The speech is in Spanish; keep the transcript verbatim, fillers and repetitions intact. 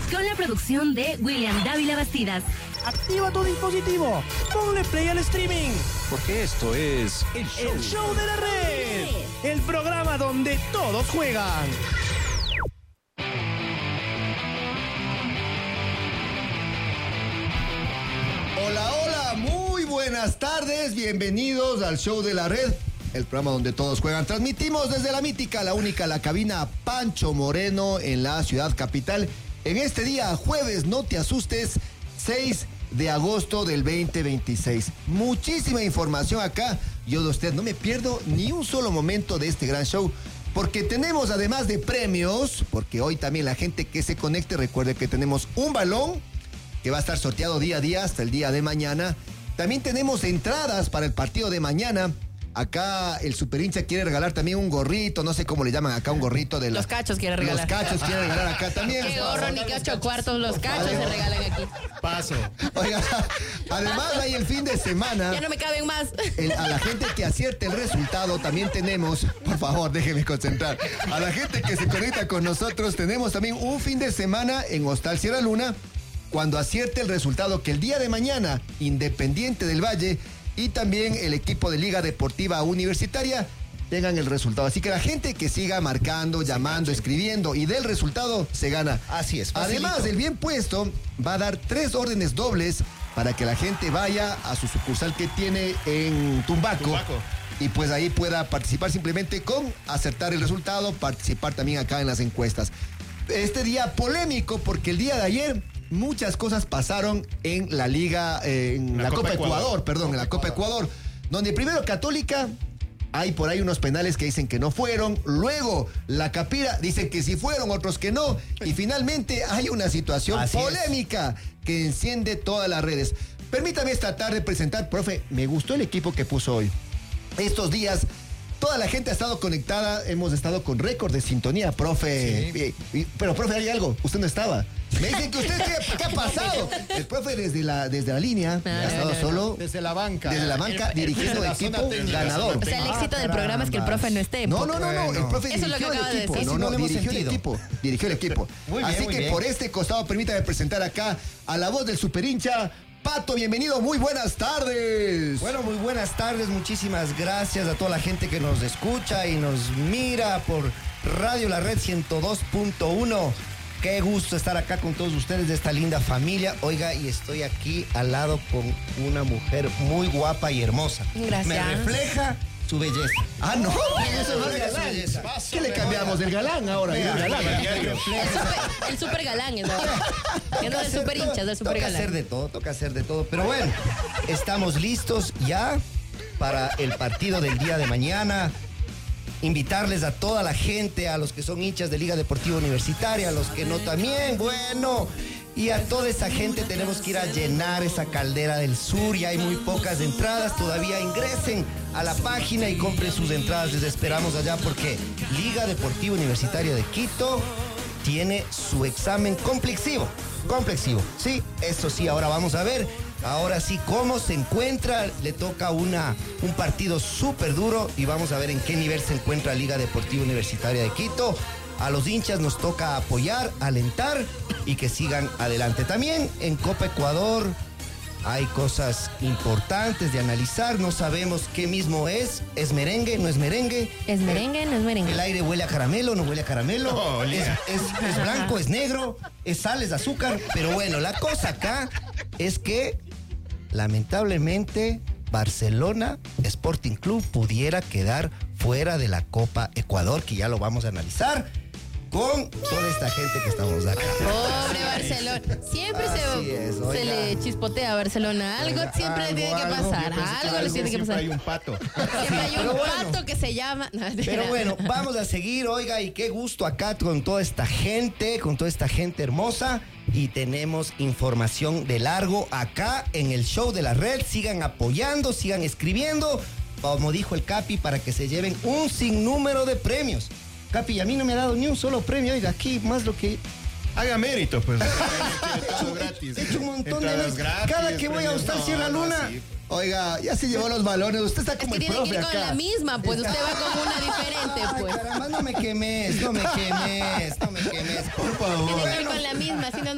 con la producción de William Dávila Bastidas. Activa tu dispositivo, ponle play al streaming, porque esto es el show, el show de la red, el programa donde todos juegan. Hola, hola, muy buenas tardes, bienvenidos al show de la red, el programa donde todos juegan. Transmitimos desde la mítica, la única, la cabina Pancho Moreno en la ciudad capital. En este día, jueves, no te asustes, seis de agosto del veinte veintiséis. Muchísima información acá. Yo de usted no me pierdo ni un solo momento de este gran show, porque tenemos además de premios, porque hoy también la gente que se conecte, recuerde que tenemos un balón que va a estar sorteado día a día hasta el día de mañana. También tenemos entradas para el partido de mañana. Acá el super hincha quiere regalar también un gorrito, no sé cómo le llaman acá, un gorrito de la... Los cachos quiere regalar. Los cachos quiere regalar acá también. Qué gorro ni qué ocho cuartos, los cachos se regalan aquí. Paso. Oiga, además hay el fin de semana. Ya no me caben más. El, a la gente que acierte el resultado también tenemos, por favor, déjenme concentrar. A la gente que se conecta con nosotros tenemos también un fin de semana en Hostal Sierra Luna, cuando acierte el resultado que el día de mañana, Independiente del Valle y también el equipo de Liga Deportiva Universitaria tengan el resultado. Así que la gente que siga marcando, llamando, escribiendo y del resultado se gana. Así es. Facilito. Además, el bien puesto va a dar tres órdenes dobles para que la gente vaya a su sucursal que tiene en Tumbaco. Tumbaco. Y pues ahí pueda participar simplemente con acertar el resultado, participar también acá en las encuestas. Este día polémico porque el día de ayer muchas cosas pasaron en la Liga, eh, en la, la Copa, Copa Ecuador, Ecuador, perdón, Copa en la Copa Ecuador, Ecuador, donde primero Católica, hay por ahí unos penales que dicen que no fueron, luego la Capira dicen que sí fueron, otros que no, y finalmente hay una situación Así polémica es. que enciende todas las redes. Permítame esta tarde presentar, profe, me gustó el equipo que puso hoy. Estos días toda la gente ha estado conectada, hemos estado con récord de sintonía, profe. Sí. Y, y, pero, profe, hay algo, usted no estaba. Me dicen que usted, ¿qué, qué ha pasado? El profe desde la, desde la línea ah, ha estado no, solo. Desde la banca. Desde la banca, el, dirigiendo el equipo ganador. O sea, el éxito ah, del programa es que el profe no esté. No, no, no, no, el profe Eso dirigió es lo que el equipo. de No, no, no dirigió el equipo. Dirigió el equipo. Muy bien, Así muy que bien. Por este costado, permítame presentar acá a la voz del super hincha, Pato, bienvenido, muy buenas tardes. Bueno, muy buenas tardes, muchísimas gracias a toda la gente que nos escucha y nos mira por Radio La Red ciento dos punto uno. Qué gusto estar acá con todos ustedes de esta linda familia. Oiga, y estoy aquí al lado con una mujer muy guapa y hermosa. Gracias. Me refleja su belleza. Ah, no. Eso no es su belleza. ¿Qué le cambiamos? ¿Del galán ahora? Vea, el galán. El, el, super, el super galán es ahora. Ya no es el super hincha, es el super toca galán. Toca hacer de todo, toca hacer de todo. Pero bueno, estamos listos ya para el partido del día de mañana. Invitarles a toda la gente, a los que son hinchas de Liga Deportiva Universitaria, a los que no también, bueno, y a toda esa gente tenemos que ir a llenar esa caldera del sur. Ya hay muy pocas entradas, todavía ingresen a la página y compren sus entradas, les esperamos allá porque Liga Deportiva Universitaria de Quito tiene su examen complexivo, complexivo, sí, eso sí, ahora vamos a ver. Ahora sí, cómo se encuentra, le toca una, un partido súper duro y vamos a ver en qué nivel se encuentra Liga Deportiva Universitaria de Quito. A los hinchas nos toca apoyar, alentar y que sigan adelante. También en Copa Ecuador hay cosas importantes de analizar, no sabemos qué mismo es, es merengue, no es merengue. Es merengue, no es merengue. El aire huele a caramelo, no huele a caramelo. Oh, es, es, es blanco, es negro, es sal, es azúcar. Pero bueno, la cosa acá es que lamentablemente Barcelona Sporting Club pudiera quedar fuera de la Copa Ecuador, que ya lo vamos a analizar con toda esta gente que estamos acá. Pobre Barcelona. Siempre se, es, se le chispotea a Barcelona. Algo oiga, siempre algo, le tiene que pasar. Algo, algo le tiene que pasar. Siempre hay un pato. Siempre hay un bueno, pato que se llama... No, pero bueno, vamos a seguir, oiga, y qué gusto acá con toda esta gente, con toda esta gente hermosa. Y tenemos información de largo acá en el show de la red. Sigan apoyando, sigan escribiendo, como dijo el Capi, para que se lleven un sinnúmero de premios. Capi, a mí no me ha dado ni un solo premio, oiga, aquí más lo que... Haga mérito, pues. Todo gratis. He hecho un montón de veces. Cada que voy a Hostal Sierra Luna... Sí. Oiga, ya se llevó los balones. Usted está como es que el profe tiene que ir acá. con la misma, pues usted va como una diferente, pues. Ay, caramba, no me quemes, no me quemes, no me quemes, por favor. Tiene que ir con la misma, si no